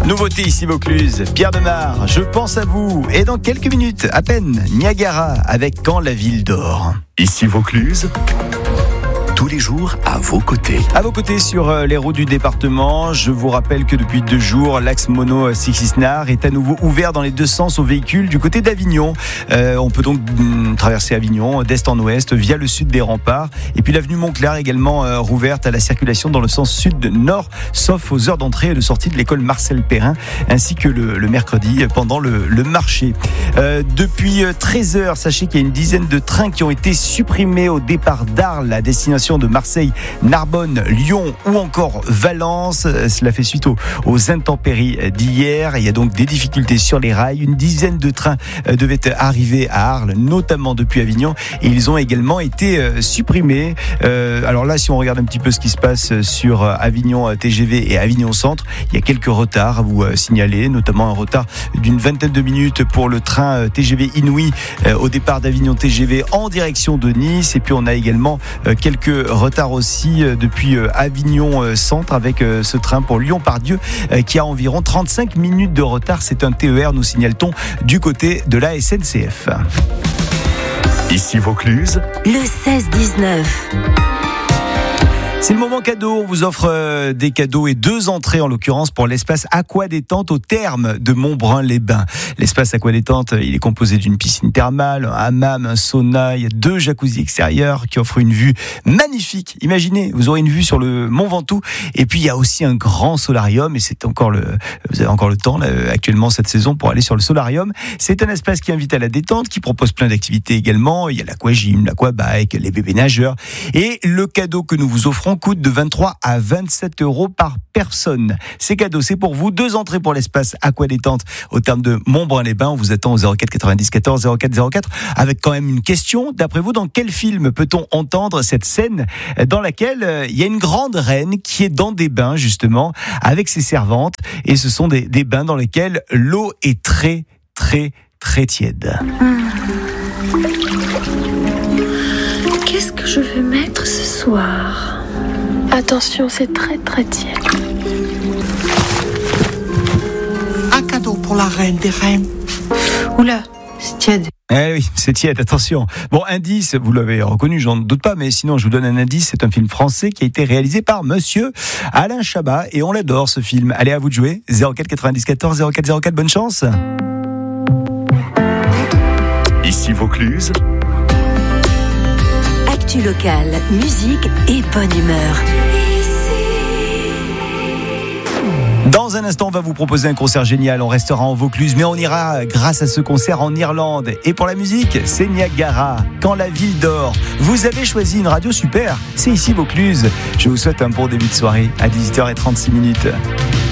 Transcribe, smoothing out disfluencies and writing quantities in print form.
Nouveauté ici Vaucluse, Pierre Demar, je pense à vous. Et dans quelques minutes, à peine, Niagara avec Quand la ville dort. Ici Vaucluse, tous les jours à vos côtés. À vos côtés sur les routes du département, je vous rappelle que depuis 2 jours, l'axe Mono Six-Isnard est à nouveau ouvert dans les 2 sens aux véhicules du côté d'Avignon. On peut donc traverser Avignon d'est en ouest via le sud des remparts. Et puis l'avenue Montclair également rouverte à la circulation dans le sens sud-nord, sauf aux heures d'entrée et de sortie de l'école Marcel Perrin, ainsi que le mercredi pendant le marché. Depuis 13h, sachez qu'il y a une dizaine de trains qui ont été supprimés au départ d'Arles à destination de Marseille, Narbonne, Lyon ou encore Valence. Cela fait suite aux intempéries d'hier. Il y a donc des difficultés sur les rails. Une dizaine de trains devaient arriver à Arles, notamment depuis Avignon, et ils ont également été supprimés. Alors là, si on regarde un petit peu ce qui se passe sur Avignon TGV et Avignon Centre, il y a quelques retards à vous signaler, notamment un retard d'une vingtaine de minutes pour le train TGV Inouï au départ d'Avignon TGV en direction de Nice. Et puis on a également quelques retard aussi depuis Avignon Centre avec ce train pour Lyon-Pardieu qui a environ 35 minutes de retard. C'est un TER, nous signale-t-on, du côté de la SNCF. Ici Vaucluse, le 16-19. C'est le moment cadeau, on vous offre des cadeaux et 2 entrées en l'occurrence pour l'espace Aqua Détente au terme de Montbrun-les-Bains. L'espace Aqua Détente, il est composé d'une piscine thermale, un hammam, un sauna, il y a 2 jacuzzis extérieurs qui offrent une vue magnifique. Imaginez, vous aurez une vue sur le Mont Ventoux et puis il y a aussi un grand solarium et vous avez encore le temps là, actuellement cette saison pour aller sur le solarium. C'est un espace qui invite à la détente, qui propose plein d'activités également. Il y a l'aquagym, l'aquabike, les bébés nageurs et le cadeau que nous vous offrons coûte de 23 à 27 € par personne. Ces cadeaux, c'est pour vous. 2 entrées pour l'espace Aqua Détente au terme de Montbrun-les-Bains. On vous attend au 04 90 14 04 04 avec quand même une question. D'après vous, dans quel film peut-on entendre cette scène dans laquelle il y a une grande reine qui est dans des bains justement avec ses servantes et ce sont des bains dans lesquels l'eau est très très très tiède. Qu'est-ce que je vais mettre ce soir ? Attention, c'est très très tiède. Un cadeau pour la reine des reines. Oula, c'est tiède. Eh oui, c'est tiède, attention. Bon, indice, vous l'avez reconnu, j'en doute pas, mais sinon je vous donne un indice, c'est un film français qui a été réalisé par monsieur Alain Chabat et on l'adore ce film. Allez, à vous de jouer, 04 90 14 04 04, bonne chance. ici Vaucluse, actu locale, musique et bonne humeur. Dans un instant, on va vous proposer un concert génial. On restera en Vaucluse, mais on ira grâce à ce concert en Irlande. Et pour la musique, c'est Niagara, Quand la ville dort. Vous avez choisi une radio super, c'est ici Vaucluse. Je vous souhaite un bon début de soirée à 18h36.